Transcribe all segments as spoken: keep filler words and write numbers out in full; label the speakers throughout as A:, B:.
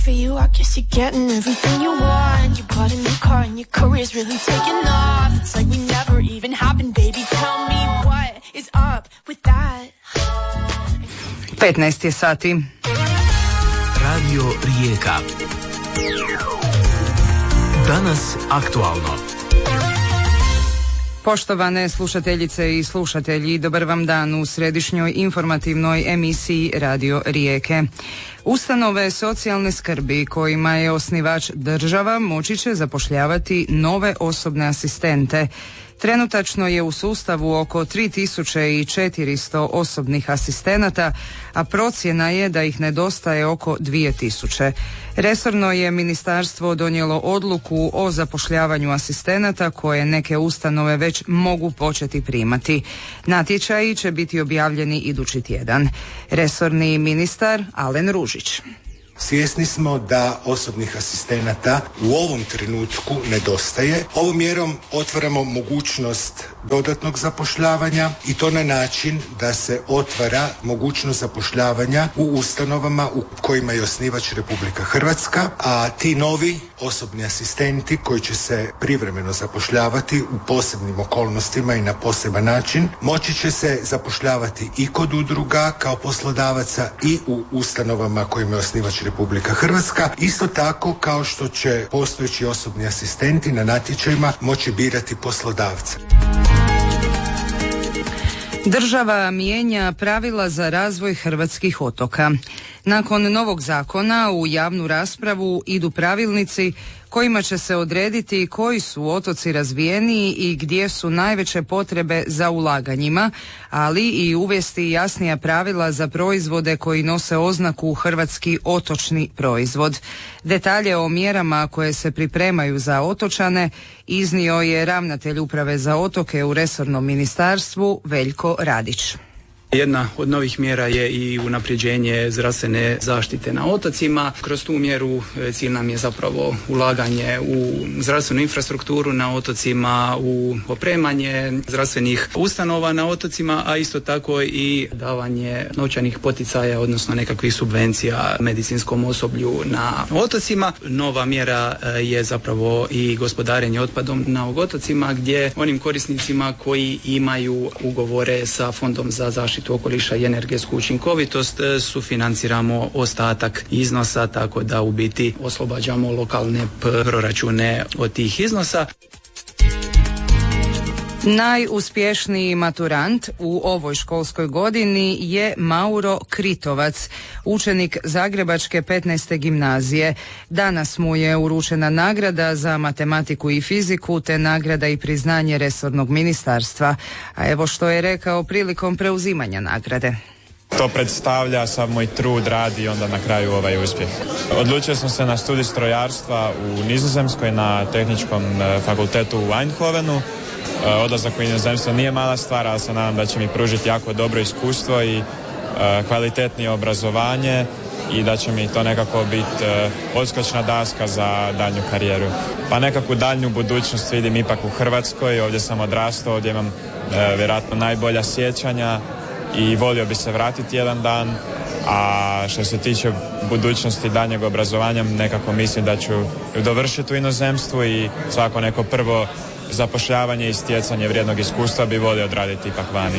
A: for you, I guess you're getting everything you want. You bought a new car and your career's really taking off. It's like we never even happened, baby. Tell me what is up with that.
B: petnaest je sati.
C: Radio Rijeka. Danas aktualno.
B: Poštovane slušateljice i slušatelji, dobar vam dan u središnjoj informativnoj emisiji Radio Rijeke. Ustanove socijalne skrbi kojima je osnivač država moći će zapošljavati nove osobne asistente. Trenutačno je u sustavu oko tri tisuće četiristo osobnih asistenata, a procjena je da ih nedostaje oko dvije tisuće. Resorno je ministarstvo donijelo odluku o zapošljavanju asistenata koje neke ustanove već mogu početi primati. Natječaji će biti objavljeni idući tjedan. Resorni ministar Alen Ružić.
D: Svjesni smo da osobnih asistenata u ovom trenutku nedostaje. Ovom mjerom otvaramo mogućnost dodatnog zapošljavanja i to na način da se otvara mogućnost zapošljavanja u ustanovama u kojima je osnivač Republika Hrvatska, a ti novi osobni asistenti koji će se privremeno zapošljavati u posebnim okolnostima i na poseban način moći će se zapošljavati i kod udruga kao poslodavaca i u ustanovama kojima je osnivač Republika Hrvatska, isto tako kao što će postojeći osobni asistenti na natječajima moći birati poslodavca.
B: Država mijenja pravila za razvoj hrvatskih otoka. Nakon novog zakona u javnu raspravu idu pravilnici kojima će se odrediti koji su otoci razvijeniji i gdje su najveće potrebe za ulaganjima, ali i uvesti jasnija pravila za proizvode koji nose oznaku hrvatski otočni proizvod. Detalje o mjerama koje se pripremaju za otočane iznio je ravnatelj Uprave za otoke u resornom ministarstvu Veljko Radić.
E: Jedna od novih mjera je i unapređenje zdravstvene zaštite na otocima. Kroz tu mjeru cilj nam je zapravo ulaganje u zdravstvenu infrastrukturu na otocima, u opremanje zdravstvenih ustanova na otocima, a isto tako i davanje novčanih poticaja, odnosno nekakvih subvencija medicinskom osoblju na otocima. Nova mjera je zapravo i gospodarenje otpadom na otocima, gdje onim korisnicima koji imaju ugovore sa Fondom za zaštitu okoliša i energetsku učinkovitost sufinanciramo ostatak iznosa, tako da u biti oslobađamo lokalne proračune od tih iznosa.
B: Najuspješniji maturant u ovoj školskoj godini je Mauro Kritovac, učenik Zagrebačke petnaeste gimnazije. Danas mu je uručena nagrada za matematiku i fiziku te nagrada i priznanje resornog ministarstva. A evo što je rekao prilikom preuzimanja nagrade.
F: To predstavlja sav moj trud, rad i onda na kraju ovaj uspjeh. Odlučio sam se na studij strojarstva u Nizozemskoj na tehničkom fakultetu u Eindhovenu. Odlazak u inozemstvo nije mala stvar, ali se nadam da će mi pružiti jako dobro iskustvo i kvalitetnije obrazovanje i da će mi to nekako biti odskočna daska za daljnju karijeru. Pa nekakvu daljnju budućnost vidim ipak u Hrvatskoj, ovdje sam odrastao, ovdje imam vjerojatno najbolja sjećanja i volio bi se vratiti jedan dan, a što se tiče budućnosti daljnjeg obrazovanja nekako mislim da ću dovršiti u inozemstvu i svako neko prvo zapošljavanje i stjecanje vrijednog iskustva bi volio odraditi ipak vani.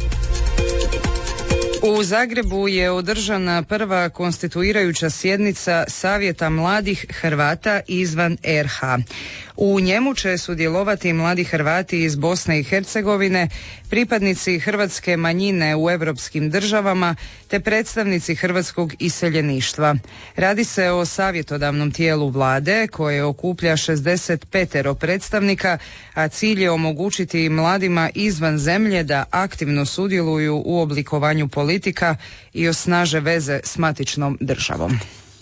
B: U Zagrebu je održana prva konstituirajuća sjednica Savjeta mladih Hrvata izvan er ha. U njemu će sudjelovati mladi Hrvati iz Bosne i Hercegovine, pripadnici hrvatske manjine u europskim državama te predstavnici hrvatskog iseljeništva. Radi se o savjetodavnom tijelu vlade koje okuplja šezdeset pet predstavnika, a cilj je omogućiti mladima izvan zemlje da aktivno sudjeluju u oblikovanju politika i osnaže veze s matičnom državom.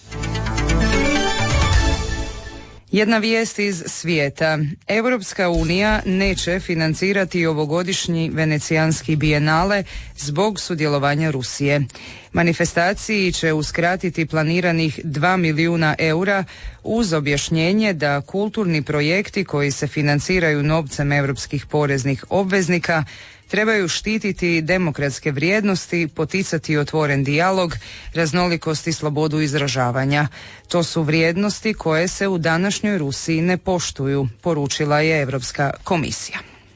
B: Jedna vijest iz svijeta. Europska unija neće financirati ovogodišnji venecijanski bijenale zbog sudjelovanja Rusije. Manifestaciji će uskratiti planiranih dva milijuna eura uz objašnjenje da kulturni projekti koji se financiraju novcem europskih poreznih obveznika trebaju štititi demokratske vrijednosti, poticati otvoren dijalog, raznolikost i slobodu izražavanja. To su vrijednosti koje se u današnjoj Rusiji ne poštuju, poručila je Europska komisija.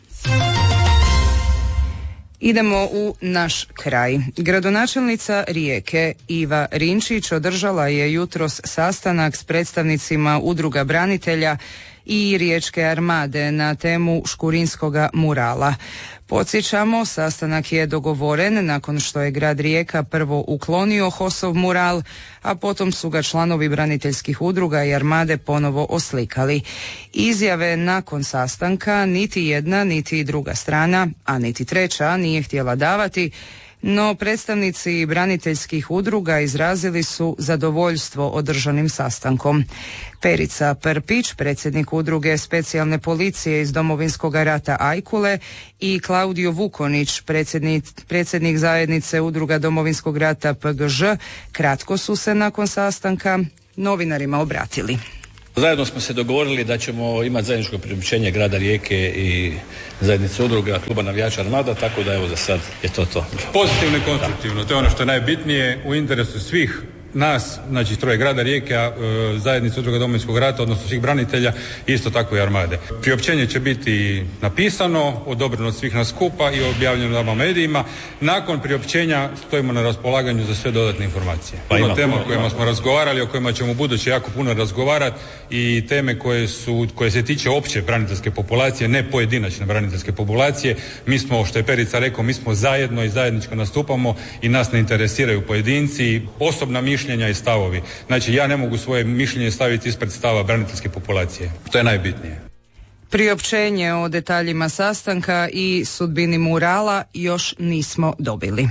B: Idemo u naš kraj. Gradonačelnica Rijeke Iva Rinčić održala je jutros sastanak s predstavnicima udruga branitelja i Riječke armade na temu škurinskoga murala. Podsjećamo, sastanak je dogovoren nakon što je grad Rijeka prvo uklonio Hosov mural, a potom su ga članovi braniteljskih udruga i armade ponovo oslikali. Izjave nakon sastanka niti jedna, niti druga strana, a niti treća nije htjela davati, no predstavnici braniteljskih udruga izrazili su zadovoljstvo održanim sastankom. Perica Prpić, predsjednik udruge specijalne policije iz Domovinskog rata Ajkule, i Klaudio Vukonić, predsjednik, predsjednik zajednice udruga Domovinskog rata P G Ž, kratko su se nakon sastanka novinarima obratili.
G: Zajedno smo se dogovorili da ćemo imati zajedničko priopćenje grada Rijeke i zajednice udruga kluba navijača Armada, tako da evo za sad je to to.
H: Pozitivno i konstruktivno, to je ono što je najbitnije u interesu svih nas, znači troje grada Rijeke, zajednice udruga Domovinskog rata, odnosno svih branitelja, isto tako i armade. Priopćenje će biti napisano, odobreno od svih nas skupa i objavljeno na medijima. Nakon priopćenja stojimo na raspolaganju za sve dodatne informacije. Pa ima tema o kojima smo razgovarali, o kojima ćemo u buduće jako puno razgovarati, i teme koje su, koje se tiče opće braniteljske populacije, ne pojedinačne braniteljske populacije. Mi smo, što je Perica rekao, mi smo zajedno i zajedničko nastupamo i nas ne interesiraju pojedinci, osobna mišljenja i stavovi. Znači, ja ne mogu svoje mišljenje staviti ispred stava braniteljske populacije. To je najbitnije.
B: Priopćenje o detaljima sastanka i sudbini murala još nismo dobili.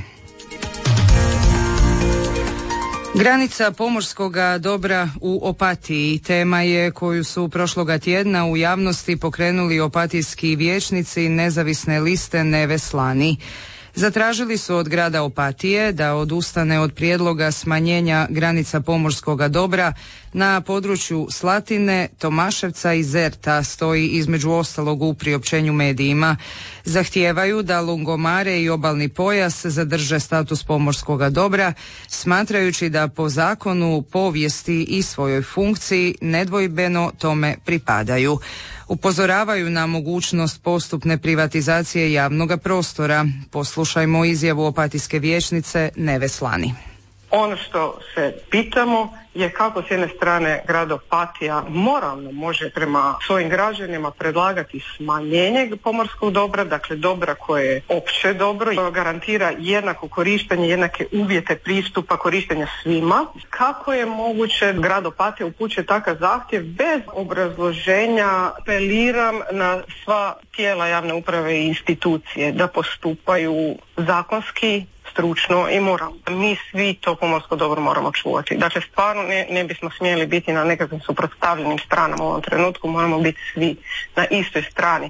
B: Granica pomorskoga dobra u Opatiji tema je koju su prošloga tjedna u javnosti pokrenuli opatijski vijećnici nezavisne liste Neveslani. Zatražili su od grada Opatije da odustane od prijedloga smanjenja granica pomorskoga dobra na području Slatine, Tomaševca i Zerta, stoji između ostalog u priopćenju medijima. Zahtijevaju da lungomare i obalni pojas zadrže status pomorskoga dobra, smatrajući da po zakonu, povijesti i svojoj funkciji nedvojbeno tome pripadaju. Upozoravaju na mogućnost postupne privatizacije javnoga prostora. Poslušajmo izjavu opatijske vijećnice Neveslani.
I: Ono što se pitamo je kako s jedne strane grad Opatija moralno može prema svojim građanima predlagati smanjenje pomorskog dobra, dakle dobra koje je opće dobro, garantira jednako korištenje, jednake uvjete pristupa korištenja svima. Kako je moguće grad Opatija upućuje takav zahtjev bez obrazloženja? Apeliram na sva tijela javne uprave i institucije da postupaju zakonski, stručno i moralno. Mi svi to pomorsko dobro moramo čuvati. Dakle, stvarno ne, ne bismo smjeli biti na nekakvim suprotstavljenim stranama u ovom trenutku, moramo biti svi na istoj strani.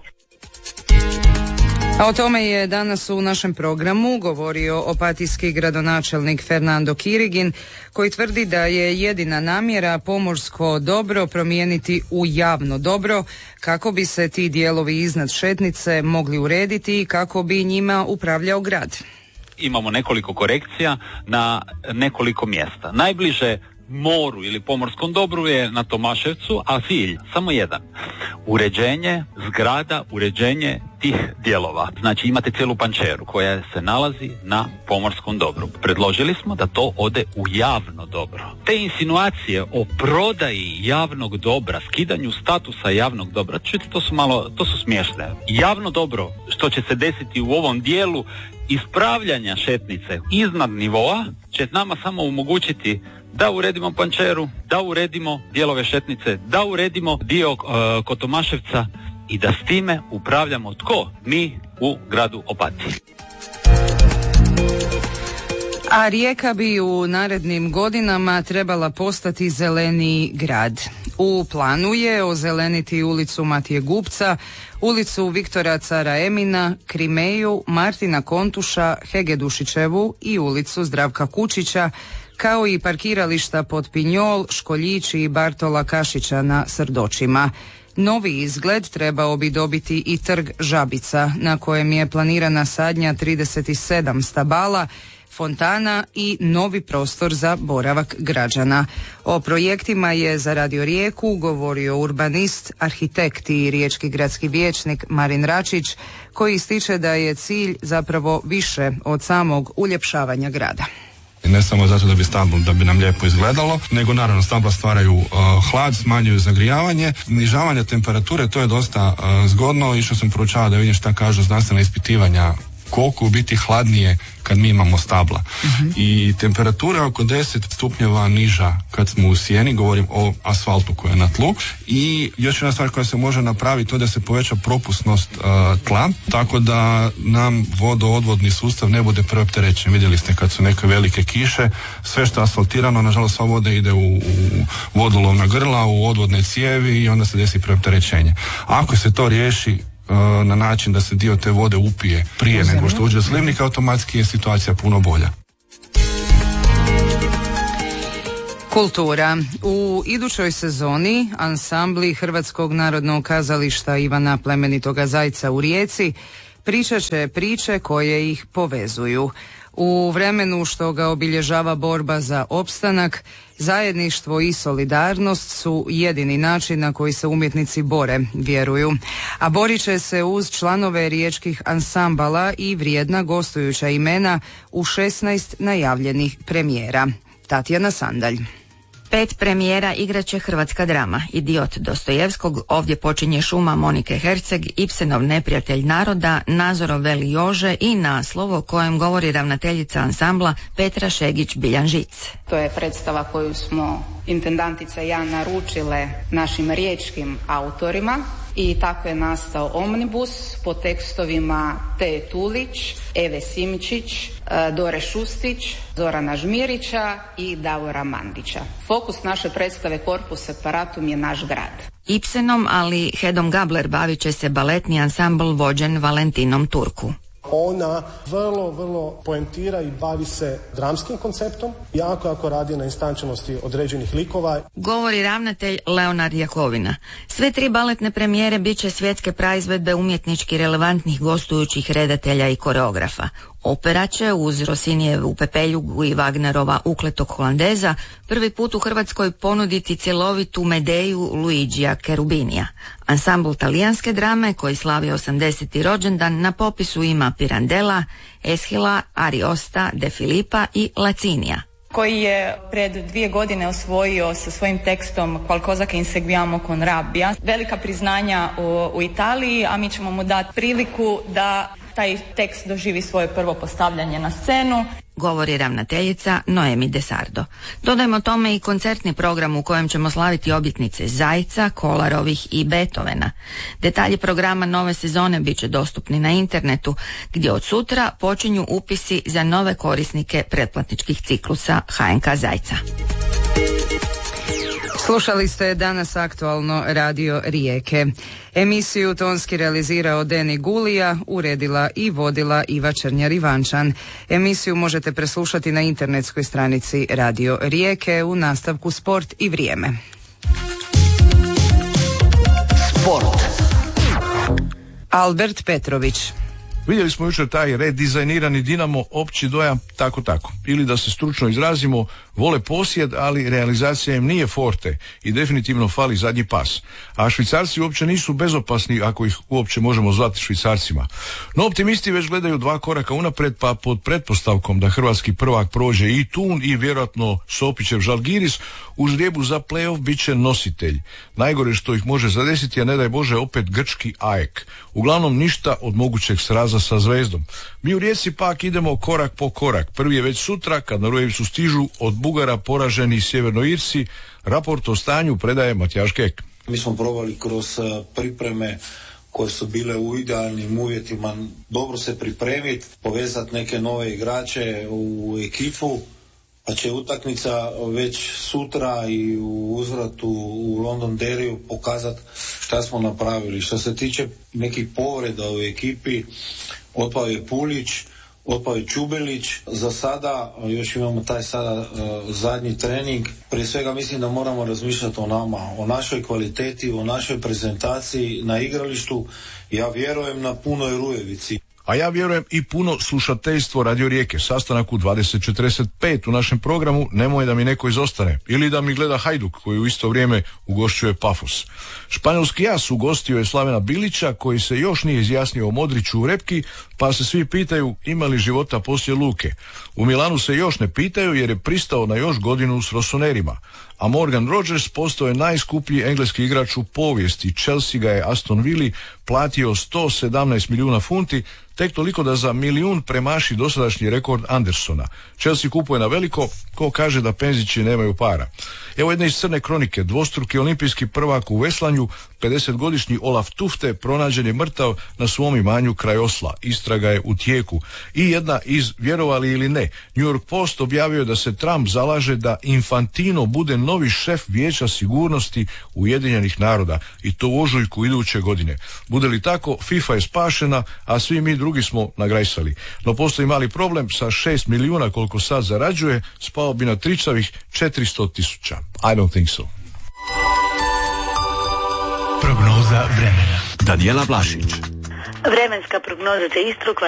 B: A o tome je danas u našem programu govorio opatijski gradonačelnik Fernando Kirigin, koji tvrdi da je jedina namjera pomorsko dobro promijeniti u javno dobro kako bi se ti dijelovi iznad šetnice mogli urediti i kako bi njima upravljao grad.
J: Imamo nekoliko korekcija na nekoliko mjesta. Najbliže moru ili pomorskom dobru je na Tomaševcu, a cilj samo jedan. Uređenje zgrada, uređenje tih dijelova. Znači imate cijelu pančeru koja se nalazi na pomorskom dobru. Predložili smo da to ode u javno dobro. Te insinuacije o prodaji javnog dobra, skidanju statusa javnog dobra, čujte, to su malo, to su smiješne. Javno dobro, što će se desiti u ovom dijelu ispravljanja šetnice iznad nivoa, će nama samo omogućiti da uredimo pančeru, da uredimo dijelove šetnice, da uredimo dio uh, kod Tomaševca i da s time upravljamo tko? Mi u gradu Opatiji.
B: A Rijeka bi u narednim godinama trebala postati zeleniji grad. U planu je ozeleniti ulicu Matije Gupca, ulicu Viktora Cara Emina, Krimeju, Martina Kontuša, Hegedušićevu i ulicu Zdravka Kučića, kao i parkirališta pod Pinjol, Školjići i Bartola Kašića na Srdočima. Novi izgled trebao bi dobiti i trg Žabica, na kojem je planirana sadnja trideset sedam stabala, fontana i novi prostor za boravak građana. O projektima je za Radio Rijeku govorio urbanist, arhitekt i riječki gradski vijećnik Marin Račić, koji ističe da je cilj zapravo više od samog uljepšavanja grada.
K: Ne samo zato da bi stablo, da bi nam lijepo izgledalo, nego naravno stabla stvaraju uh, hlad, smanjuju zagrijavanje, snižavanje temperature, to je dosta uh, zgodno. Išao sam proučavati da vidim šta kažu znanstvena ispitivanja, koliko u biti hladnije kad mi imamo stabla. Uh-huh. I temperatura je oko deset stupnjeva niža kad smo u sjeni, govorim o asfaltu koji je na tlu. I još jedna stvar koja se može napraviti, to da se poveća propusnost uh, tla, tako da nam vodoodvodni sustav ne bude preopterećen. Vidjeli ste kad su neke velike kiše, sve što je asfaltirano, nažalost sva voda ide u, u vodolovna grla, u odvodne cijevi i onda se desi preopterećenje. Ako se to riješi na način da se dio te vode upije prije Uzemno. nego što uđe u slivnik, automatski je situacija puno bolja.
B: Kultura. U idućoj sezoni ansambli Hrvatskog narodnog kazališta Ivana Plemenitoga Zajca u Rijeci pričat će priče koje ih povezuju. U vremenu što ga obilježava borba za opstanak, zajedništvo i solidarnost su jedini način na koji se umjetnici bore, vjeruju. A borit će se uz članove riječkih ansambala i vrijedna gostujuća imena u šesnaest najavljenih premijera. Tatjana Sandalj.
L: Pet premijera igraće hrvatska drama. Idiot Dostojevskog, Ovdje počinje šuma Monike Herceg, Ibsenov Neprijatelj naroda, Nazorov Veli Jože i Naslov o kojem govori ravnateljica ansambla Petra Šegić-Biljanžic.
M: To je predstava koju smo intendantica i ja naručile našim riječkim autorima i tako je nastao Omnibus po tekstovima Te Tulić, Eve Simičić, Dore Šustić, Zorana Žmirića i Davora Mandića. Fokus naše predstave Corpus Separatum je naš grad.
L: Ibsenom, ali Hedom Gabler bavit će se baletni ansambl vođen Valentinom Turku.
N: Ona vrlo, vrlo poentira i bavi se dramskim konceptom, jako, jako radi na istančanosti određenih likova.
L: Govori ravnatelj Leonard Jakovina. Sve tri baletne premijere bit će svjetske praizvedbe umjetnički relevantnih gostujućih redatelja i koreografa. Opera će uz Rossinijevu Pepeljugu i Wagnerova Ukletog Holandeza prvi put u Hrvatskoj ponuditi cjelovitu Medeju Luigija Cherubinija. Ansambl talijanske drame koji slavi osamdeseti rođendan na popisu ima Pirandela, Eschila, Ariosta, De Filippa i Lacinija,
O: koji je pred dvije godine osvojio sa svojim tekstom Qualcosa che inseguiamo con rabbia velika priznanja u, u Italiji, a mi ćemo mu dati priliku da taj tekst doživi svoje prvo postavljanje na scenu.
L: Govori ravnateljica Noemi De Sardo. Dodajmo tome i koncertni program u kojem ćemo slaviti obljetnice Zajca, Kolarovih i Beethovena. Detalji programa nove sezone bit će dostupni na internetu, gdje od sutra počinju upisi za nove korisnike pretplatničkih ciklusa H N K Zajca.
B: Slušali ste danas aktualno Radio Rijeke. Emisiju tonski realizirao Deni Gulija, uredila i vodila Iva Črnjar-Ivančan. Emisiju možete preslušati na internetskoj stranici Radio Rijeke u nastavku Sport i vrijeme.
C: Sport.
B: Albert Petrović.
P: Vidjeli smo jučer taj redizajnirani Dinamo, opći dojam tako tako. Ili da se stručno izrazimo, vole posjed, ali realizacija im nije forte i definitivno fali zadnji pas. A Švicarci uopće nisu bezopasni, ako ih uopće možemo zvati Švicarcima. No optimisti već gledaju dva koraka unapred, pa pod pretpostavkom da hrvatski prvak prođe i Tun i vjerojatno Sopićev Žalgiris, u ždrijebu za play-off bit će nositelj. Najgore što ih može zadesiti, a ne daj Bože opet grčki A E K. Uglavnom ništa od mogućeg sraza sa Zvezdom. Mi u Rijeci pak idemo korak po korak. Prvi je već sutra, kad na Rujevicu stižu od Bugara poraženi Sjevernoirci. Raport o stanju predaje Matjaž Kek.
Q: Mi smo probali kroz pripreme koje su bile u idealnim uvjetima, dobro se pripremiti, povezati neke nove igrače u ekipu, pa će utakmica već sutra i u uzvratu u Londonderryu pokazati šta smo napravili. Što se tiče nekih povreda u ekipi, otpao je Pulić, otpao je Čubelić. Za sada još imamo taj sada uh, zadnji trening. Prije svega mislim da moramo razmišljati o nama, o našoj kvaliteti, o našoj prezentaciji na igralištu. Ja vjerujem na punoj Rujevici.
P: A ja vjerujem i puno slušateljstvo Radio Rijeke. Sastanak u dvadeset četrdeset pet u našem programu, nemoj da mi neko izostane. Ili da mi gleda Hajduk koji u isto vrijeme ugošćuje Pafos. Španjolski jas ugostio je Slavena Bilića koji se još nije izjasnio o Modriću u repki, pa se svi pitaju ima li života poslije Luke. U Milanu se još ne pitaju jer je pristao na još godinu s Rosonerima. A Morgan Rogers postao je najskuplji engleski igrač u povijesti. Chelsea ga je Aston Villa platio sto sedamnaest milijuna funti, tek toliko da za milijun premaši dosadašnji rekord Andersona. Chelsea kupuje na veliko, ko kaže da penzići nemaju para. Evo jedne iz crne kronike, dvostruki olimpijski prvak u veslanju, pedesetgodišnji Olaf Tufte pronađen je mrtav na svom imanju kraj Osla. Istraga je u tijeku. I jedna iz, vjerovali ili ne, New York Post objavio je da se Trump zalaže da Infantino bude novi šef Vijeća sigurnosti Ujedinjenih naroda i to u ožujku iduće godine. Bude li tako, FIFA je spašena, a svi mi drugi smo nagrajsali. No postoji mali problem, sa šest milijuna koliko sad zarađuje, spao bi na tričavih četiristo tisuća. I don't think so.
R: Prognoza vremena. Danijela Vlašić.
S: Vremenska prognoza za Istru